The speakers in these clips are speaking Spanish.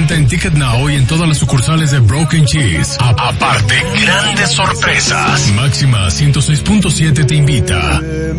venta en Ticket Now y en todas las sucursales de Broken Cheese. Aparte, grandes sorpresas. Máxima 106.7 te invita.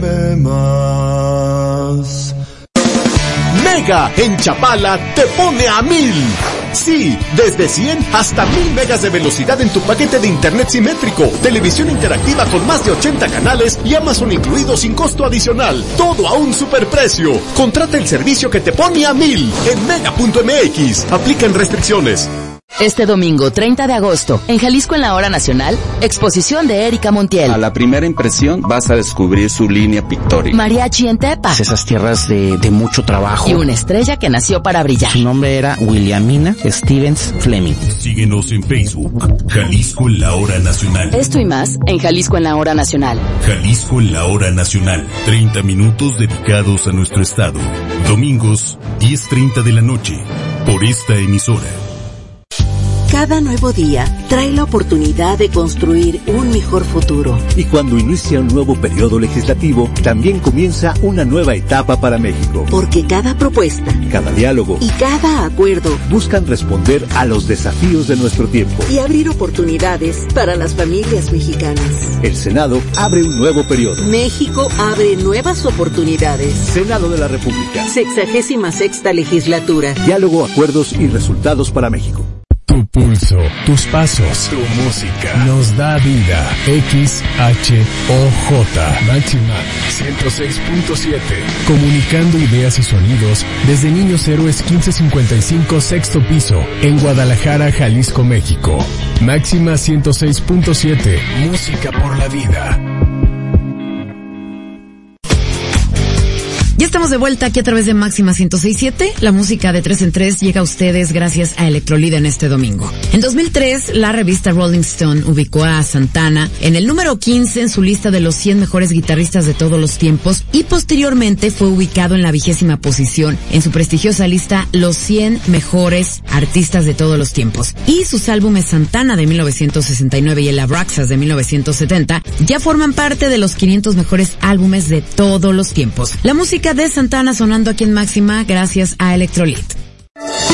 Mega en Chapala te pone a 1000. Sí, desde 100 hasta 1000 megas de velocidad en tu paquete de internet simétrico, televisión interactiva con más de 80 canales y Amazon incluido sin costo adicional. Todo a un superprecio. Contrata el servicio que te pone a 1000 en mega.mx. Aplican restricciones. Este domingo, 30 de agosto, en Jalisco en la Hora Nacional, exposición de Erika Montiel. A la primera impresión vas a descubrir su línea pictórica. Mariachi en Tepa. Esas tierras de mucho trabajo. Y una estrella que nació para brillar. Su nombre era Williamina Stevens Fleming. Síguenos en Facebook, Jalisco en la Hora Nacional. Esto y más en Jalisco en la Hora Nacional. Jalisco en la Hora Nacional. 30 minutos dedicados a nuestro estado. Domingos, 10:30 de la noche. Por esta emisora. Cada nuevo día trae la oportunidad de construir un mejor futuro. Y cuando inicia un nuevo periodo legislativo, también comienza una nueva etapa para México. Porque cada propuesta, cada diálogo y cada acuerdo buscan responder a los desafíos de nuestro tiempo y abrir oportunidades para las familias mexicanas. El Senado abre un nuevo periodo. México abre nuevas oportunidades. Senado de la República. 66ª legislatura. Diálogo, acuerdos y resultados para México. Tu pulso, tus pasos, tu música nos da vida. XHOJ Máxima 106.7. Comunicando ideas y sonidos desde Niños Héroes 1555 sexto piso en Guadalajara, Jalisco, México. Máxima 106.7. Música por la vida. Ya estamos de vuelta aquí a través de Máxima 106.7. La música de 3 en 3 llega a ustedes gracias a Electrolida en este domingo. En 2003, la revista Rolling Stone ubicó a Santana en el número 15 en su lista de los 100 mejores guitarristas de todos los tiempos y posteriormente fue ubicado en la 20ª posición en su prestigiosa lista Los 100 mejores artistas de todos los tiempos. Y sus álbumes Santana de 1969 y el Abraxas de 1970 ya forman parte de los 500 mejores álbumes de todos los tiempos. La música de Santana sonando aquí en Máxima gracias a Electrolit.